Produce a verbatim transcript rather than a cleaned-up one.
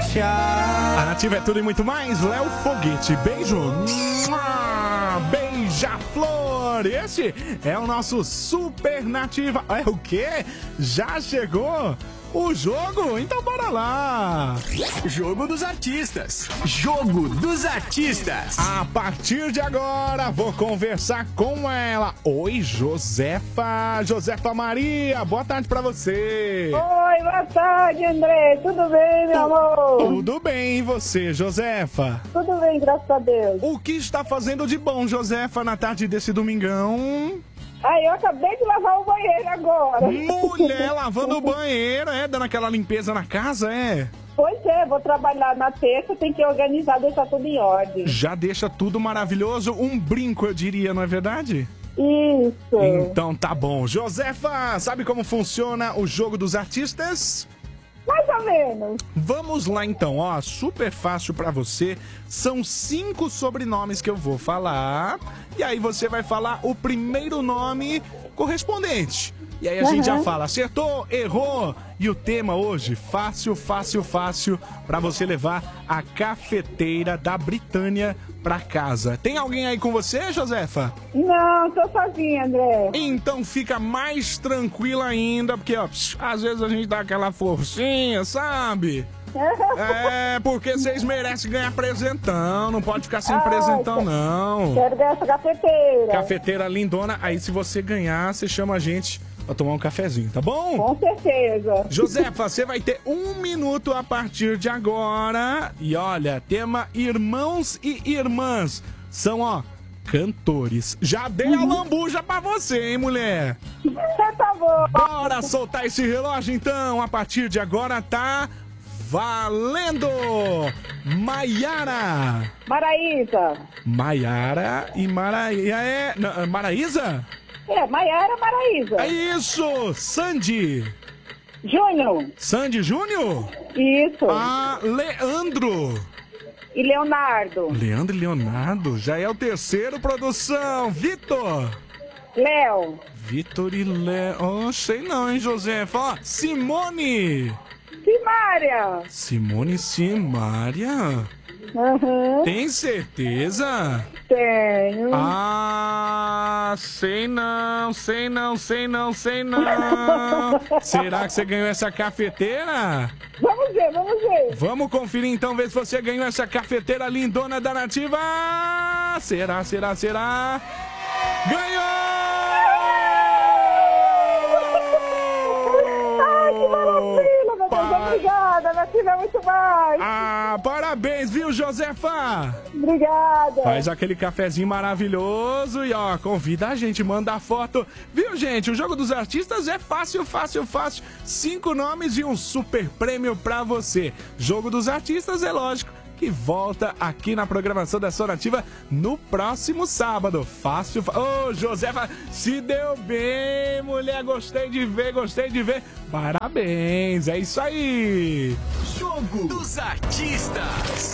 achar. A Nativa é tudo e muito mais. Léo Foguete, beijo. Mua! Beija-flor. Esse é o nosso Super Nativa. É o quê? Já chegou o jogo? Então bora lá. Jogo dos artistas. Jogo dos artistas. A partir de agora, vou conversar com ela. Oi, Josefa. Josefa Maria, boa tarde pra você. Oi, boa tarde, André. Tudo bem, meu amor? Tudo bem, e você, Josefa? Tudo bem, graças a Deus. O que está fazendo de bom, Josefa, na tarde desse domingão? Aí, eu acabei de lavar o banheiro agora. Mulher, lavando o banheiro, é? Dando aquela limpeza na casa, é? Pois é, vou trabalhar na terça, tem que organizar, deixar tudo em ordem. Já deixa tudo maravilhoso, um brinco, eu diria, não é verdade? Isso. Então tá bom. Josefa, sabe como funciona o jogo dos artistas? Mais ou menos. Vamos lá então, ó, super fácil pra você. São cinco sobrenomes que eu vou falar. E aí você vai falar o primeiro nome correspondente. E aí a Uhum. gente já fala, acertou, errou. E o tema hoje, fácil, fácil, fácil, pra você levar a cafeteira da Britânia pra casa. Tem alguém aí com você, Josefa? Não, tô sozinha, André. Então fica mais tranquila ainda, porque ó, pss, às vezes a gente dá aquela forcinha, sabe? É, porque vocês merecem ganhar presentão, não pode ficar sem Ai, presentão não. Quero ver essa cafeteira. Cafeteira lindona, aí se você ganhar, você chama a gente pra tomar um cafezinho, tá bom? Com certeza. Josefa, você vai ter um minuto a partir de agora. E olha, tema irmãos e irmãs. São, ó, cantores. Já dei a lambuja pra você, hein, mulher? Tá bom. Bora soltar esse relógio, então. A partir de agora tá valendo! Maiara! Maraísa. Maiara e Maraísa. É, não, Maraísa? É, Maiara Maraísa. É isso! Sandy! Júnior. Sandy Júnior? Isso. Ah, Leandro! E Leonardo. Leandro e Leonardo, já é o terceiro, produção. Vitor! Léo. Vitor e Léo. Oh, sei não, hein, Josefa? Ó, Simone! Simária. Simone e Simária? Uhum. Tem certeza? Tenho. Ah, sei não, sei não, sei não, sei não. Será que você ganhou essa cafeteira? Vamos ver, vamos ver. Vamos conferir então, ver se você ganhou essa cafeteira lindona da Nativa. Será, será, será? Ganhou! Ai, que maravilha, meu Deus. Pa- Obrigada, minha filha é muito mais. Ah, parabéns, viu, Josefa? Obrigada. Faz aquele cafezinho maravilhoso e ó, convida a gente, manda a foto. Viu, gente? O jogo dos artistas é fácil, fácil, fácil. Cinco nomes e um super prêmio pra você. Jogo dos artistas, é lógico, que volta aqui na programação da Sua Nativa no próximo sábado. Fácil, fa... Ô, Josefa, se deu bem, mulher. Gostei de ver, gostei de ver. Parabéns, é isso aí. Jogo dos artistas.